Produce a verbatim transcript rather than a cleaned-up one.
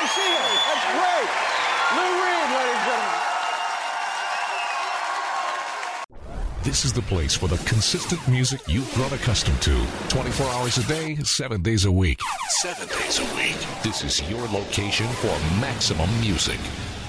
to see him. That's great. Lou Reed, ladies and gentlemen. This is the place for the consistent music you've grown accustomed to. twenty-four hours a day, seven days a week. Seven days a week. This is your location for maximum music.